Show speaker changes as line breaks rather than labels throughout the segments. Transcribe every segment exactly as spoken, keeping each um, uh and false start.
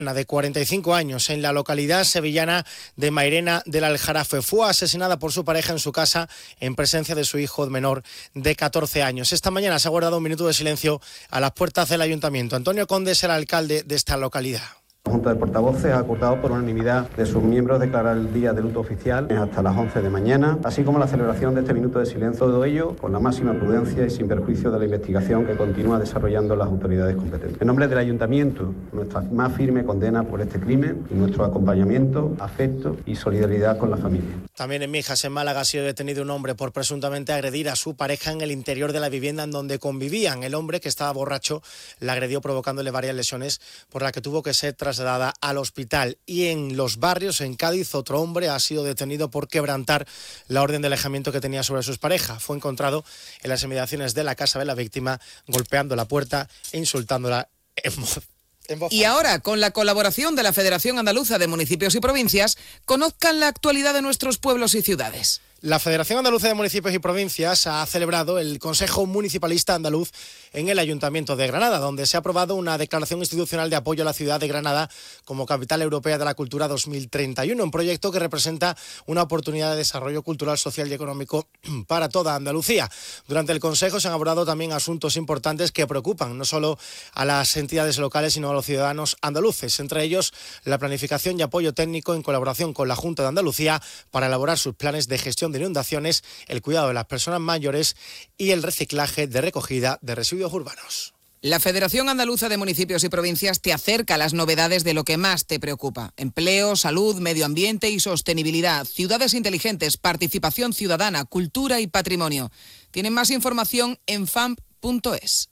de cuarenta y cinco años, en la localidad sevillana de Mairena del Aljarafe. Fue asesinada por su pareja en su casa en presencia de su hijo menor de catorce años. Esta mañana se ha guardado un minuto de silencio a las puertas del ayuntamiento. Antonio Conde es el alcalde de esta localidad.
La Junta de Portavoces ha acordado por unanimidad de sus miembros declarar el día de luto oficial hasta las once de mañana, así como la celebración de este minuto de silencio, todo ello con la máxima prudencia y sin perjuicio de la investigación que continúa desarrollando las autoridades competentes. En nombre del Ayuntamiento, nuestra más firme condena por este crimen y nuestro acompañamiento, afecto y solidaridad con la familia.
También en Mijas, en Málaga, ha sido detenido un hombre por presuntamente agredir a su pareja en el interior de la vivienda en donde convivían. El hombre, que estaba borracho, la agredió provocándole varias lesiones, por la que tuvo que ser trasladada al hospital. Y en Los Barrios, en Cádiz, otro hombre ha sido detenido por quebrantar la orden de alejamiento que tenía sobre sus parejas. Fue encontrado en las inmediaciones de la casa de la víctima, golpeando la puerta e insultándola en voz.
Y ahora, con la colaboración de la Federación Andaluza de Municipios y Provincias, conozcan la actualidad de nuestros pueblos y ciudades.
La Federación Andaluza de Municipios y Provincias ha celebrado el Consejo Municipalista Andaluz en el Ayuntamiento de Granada, donde se ha aprobado una declaración institucional de apoyo a la ciudad de Granada como Capital Europea de la Cultura dos mil treinta y uno, un proyecto que representa una oportunidad de desarrollo cultural, social y económico para toda Andalucía. Durante el Consejo se han abordado también asuntos importantes que preocupan no solo a las entidades locales, sino a los ciudadanos andaluces, entre ellos la planificación y apoyo técnico en colaboración con la Junta de Andalucía para elaborar sus planes de gestión de inundaciones, el cuidado de las personas mayores y el reciclaje de recogida de residuos urbanos.
La Federación Andaluza de Municipios y Provincias te acerca a las novedades de lo que más te preocupa: empleo, salud, medio ambiente y sostenibilidad, ciudades inteligentes, participación ciudadana, cultura y patrimonio. Tienen más información en f a m p punto es.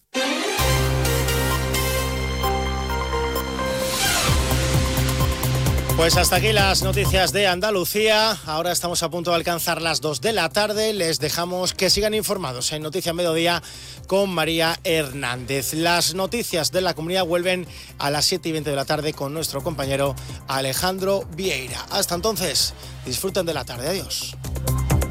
Pues hasta aquí las noticias de Andalucía. Ahora estamos a punto de alcanzar las dos de la tarde. Les dejamos que sigan informados en Noticias Mediodía con María Hernández. Las noticias de la comunidad vuelven a las siete y veinte de la tarde con nuestro compañero Alejandro Vieira. Hasta entonces, disfruten de la tarde. Adiós.